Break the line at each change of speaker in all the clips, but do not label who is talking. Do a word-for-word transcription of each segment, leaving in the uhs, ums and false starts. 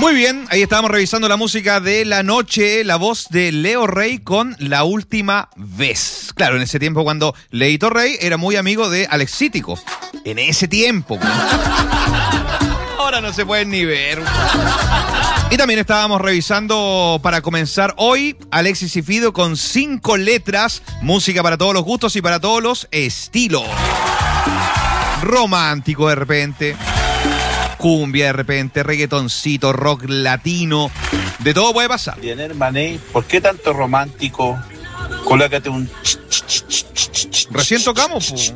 Muy bien, ahí estábamos revisando la música de la noche, la voz de Leo Rey con La Última Vez. Claro, en ese tiempo cuando Leito Rey era muy amigo de Alexítico. En ese tiempo. Ahora no se pueden ni ver. Y también estábamos revisando para comenzar hoy Alexis y Fido con cinco letras, música para todos los gustos y para todos los estilos. Romántico de repente, cumbia de repente, reggaetoncito, rock latino, de todo puede pasar.
Lionel Mané, ¿por qué tanto romántico? Colócate un...
Recién tocamos, po.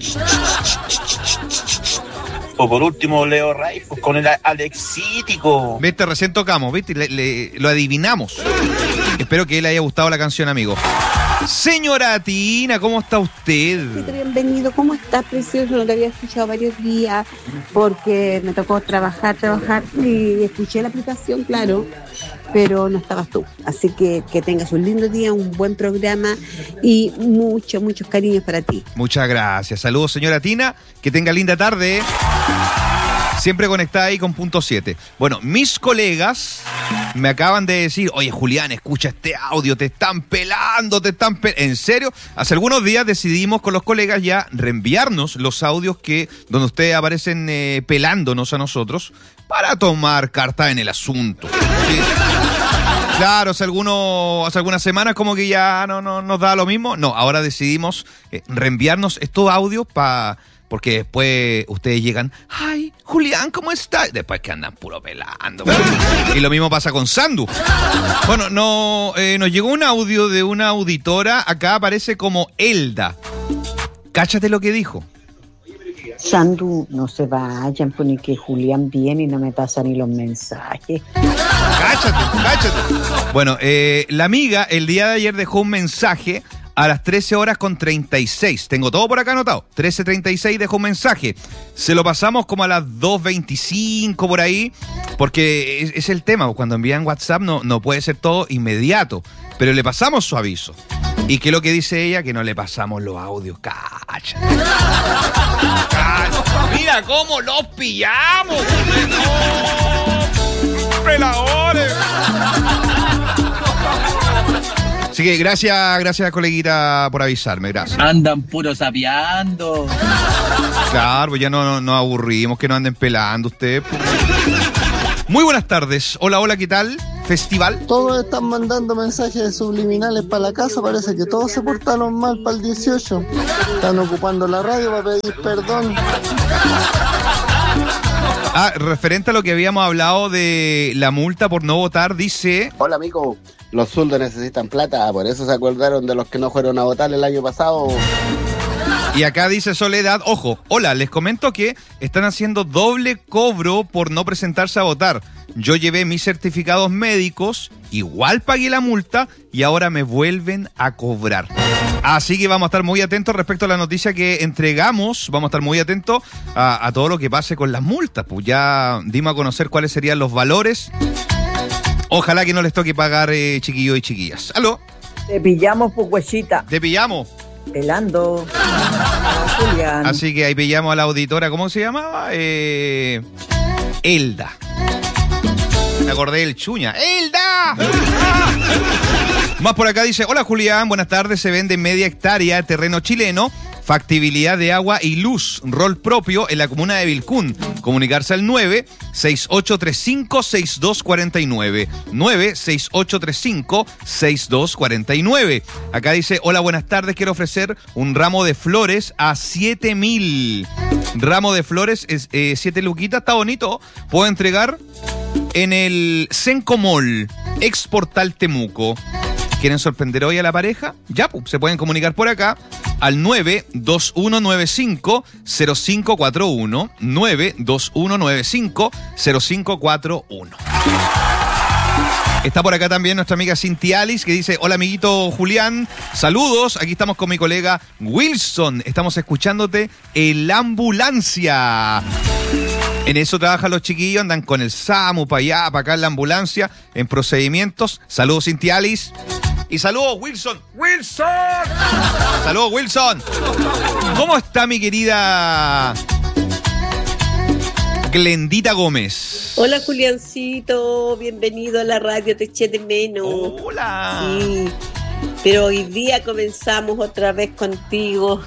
O por último, Leo Rey, pues con el Alexítico.
Viste, recién tocamos, viste, le, le, lo adivinamos. Espero que le haya gustado la canción, amigo. Señora Tina, ¿cómo está usted?
Bienvenido, ¿cómo estás, precioso? No te había escuchado varios días porque me tocó trabajar, trabajar y escuché la aplicación, claro, pero no estabas tú. Así que que tengas un lindo día, un buen programa y muchos, muchos cariños para ti.
Muchas gracias. Saludos, señora Tina. Que tenga linda tarde. Siempre conectada ahí con punto siete. Bueno, mis colegas me acaban de decir, oye, Julián, escucha este audio, te están pelando, te están pelando. ¿En serio? Hace algunos días decidimos con los colegas ya reenviarnos los audios que donde ustedes aparecen eh, pelándonos a nosotros para tomar carta en el asunto. ¿Sí? Claro, hace, algunos, hace algunas semanas como que ya no, no nos da lo mismo. No, ahora decidimos eh, reenviarnos estos audios para... Porque después ustedes llegan, ay, Julián, ¿cómo estás? Después que andan puro pelando. Y lo mismo pasa con Sandu. Bueno, no, eh, nos llegó un audio de una auditora, acá aparece como Elda. Cáchate lo que dijo.
Sandu, no se vayan, pone que Julián viene y no me pasa ni los mensajes.
Cáchate, cáchate. Bueno, eh, la amiga el día de ayer dejó un mensaje a las trece horas con treinta y seis. Tengo todo por acá anotado. trece treinta y seis dejó un mensaje. Se lo pasamos como a las dos veinticinco por ahí, porque es, es el tema. Cuando envían WhatsApp no, no puede ser todo inmediato, pero le pasamos su aviso. ¿Y qué es lo que dice ella? Que no le pasamos los audios. Cacha. Cacha. Mira cómo los pillamos. ¡No! ¡Peladores! Así que gracias, gracias, coleguita, por avisarme, gracias.
Andan puro sapeando.
Claro, pues ya no nos no aburrimos que no anden pelando ustedes. Muy buenas tardes. Hola, hola, ¿qué tal? ¿Festival?
Todos están mandando mensajes subliminales para la casa, parece que todos se portaron mal para el dieciocho. Están ocupando la radio para pedir perdón.
Ah, referente a lo que habíamos hablado de la multa por no votar, dice...
Hola, amigo. Los zurdos necesitan plata, por eso se acordaron de los que no fueron a votar el año pasado.
Y acá dice Soledad, ojo, hola, les comento que están haciendo doble cobro por no presentarse a votar. Yo llevé mis certificados médicos, igual pagué la multa y ahora me vuelven a cobrar. Así que vamos a estar muy atentos respecto a la noticia que entregamos, vamos a estar muy atentos a, a todo lo que pase con las multas. Pues ya dimos a conocer cuáles serían los valores. Ojalá que no les toque pagar, eh, chiquillos y chiquillas. ¿Aló?
Te pillamos, pues, huesita.
Te pillamos.
Pelando. Julián.
Así que ahí pillamos a la auditora, ¿cómo se llamaba? Eh, Elda. Me acordé del Chuña. ¡Elda! Más por acá dice, hola Julián, buenas tardes, se vende media hectárea terreno chileno, factibilidad de agua y luz, rol propio en la comuna de Vilcún. Comunicarse al nueve seis ocho tres cinco seis dos cuatro nueve. nueve seis ocho tres cinco seis dos cuatro nueve. Acá dice, hola, buenas tardes, quiero ofrecer un ramo de flores a siete mil. Ramo de flores, es eh, siete luquitas, está bonito. Puedo entregar en el Senco Mall, ex Portal Temuco. ¿Quieren sorprender hoy a la pareja? Ya, pues, se pueden comunicar por acá al nueve dos uno nueve cinco cero cinco cuatro uno. nueve dos uno nueve cinco cero cinco cuatro uno. Está por acá también nuestra amiga Cintia Alice, que dice, hola amiguito Julián, saludos, aquí estamos con mi colega Wilson, estamos escuchándote en la ambulancia. En eso trabajan los chiquillos, andan con el SAMU para allá, para acá en la ambulancia, en procedimientos. Saludos Cintia Alice. Y saludos Wilson. ¡Wilson! Saludos Wilson. ¿Cómo está mi querida Glendita Gómez.
Hola, Juliancito, bienvenido a la radio, te eché de menos.
Hola.
Sí, pero hoy día comenzamos otra vez contigo.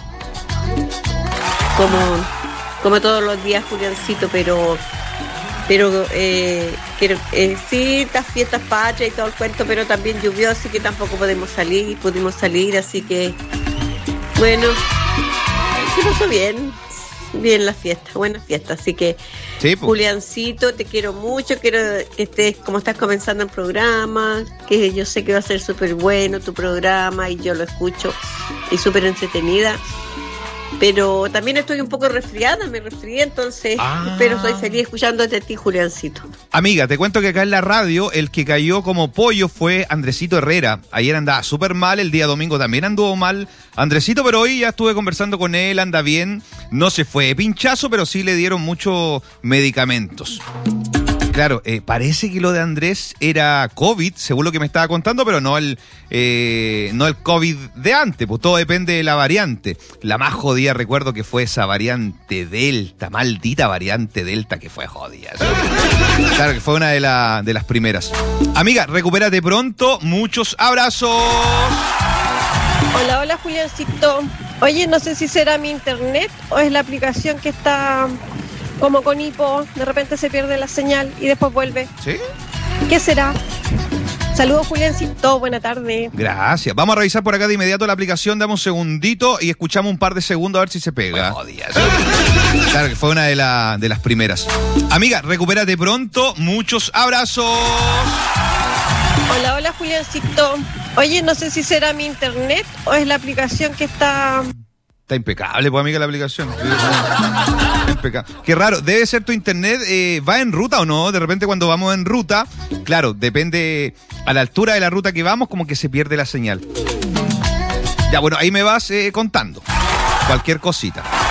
Como, como todos los días, Juliancito, pero... Pero eh, quiero, eh, sí, estas fiestas patrias y todo el cuento, pero también llovió, así que tampoco podemos salir, pudimos salir, así que, bueno, se pasó bien, bien la fiesta, buena fiesta, así que,
sí, pues.
Juliancito, te quiero mucho, quiero que estés, como estás comenzando el programa, que yo sé que va a ser súper bueno tu programa y yo lo escucho y súper entretenida. Pero también estoy un poco resfriada, me resfrié, entonces, ah. pero estoy feliz escuchándote a ti, Juliancito.
Amiga, te cuento que acá en la radio, el que cayó como pollo fue Andresito Herrera. Ayer andaba súper mal, el día domingo también anduvo mal Andresito, pero hoy ya estuve conversando con él, anda bien. No se fue pinchazo, pero sí le dieron muchos medicamentos. Claro, eh, parece que lo de Andrés era COVID, según lo que me estaba contando, pero no el eh, no el COVID de antes, pues todo depende de la variante. La más jodida, recuerdo que fue esa variante Delta, maldita variante Delta que fue jodida. Claro, que fue una de, la, de las primeras. Amiga, recupérate pronto, muchos abrazos.
Hola, hola, Juliancito. Oye, no sé si será mi internet o es la aplicación que está... como con hipo, de repente se pierde la señal y después vuelve.
¿Sí?
¿Qué será? Saludos, Juliancito, buena tarde.
Gracias. Vamos a revisar por acá de inmediato la aplicación, damos un segundito y escuchamos un par de segundos a ver si se pega. Claro, que fue una de, la, de las primeras. Amiga, recupérate pronto, muchos abrazos.
Hola, hola, Juliancito. Oye, no sé si será mi internet o es la aplicación que está...
Está impecable, pues, amiga, la aplicación. Impecable. Qué raro, debe ser tu internet, eh, ¿va en ruta o no? De repente cuando vamos en ruta, claro, depende a la altura de la ruta que vamos, como que se pierde la señal. Ya, bueno, ahí me vas eh, contando cualquier cosita.